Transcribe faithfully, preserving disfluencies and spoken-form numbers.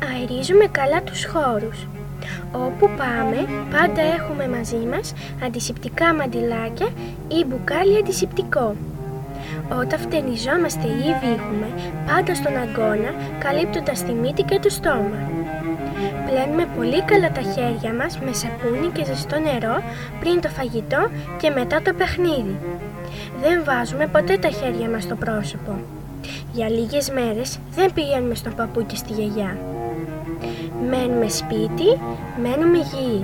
Αερίζουμε καλά τους χώρους. Όπου πάμε, πάντα έχουμε μαζί μας αντισηπτικά μαντιλάκια ή μπουκάλι αντισηπτικό. Όταν φτερνιζόμαστε ή βήχουμε, πάντα στον αγκώνα, καλύπτοντας τη μύτη και το στόμα. Πλένουμε πολύ καλά τα χέρια μας με σαπούνι και ζεστό νερό πριν το φαγητό και μετά το παιχνίδι. Δεν βάζουμε ποτέ τα χέρια μας στο πρόσωπο. Για λίγες μέρες δεν πηγαίνουμε στον παππού και στη γιαγιά. Μένουμε σπίτι, μένουμε υγιείς.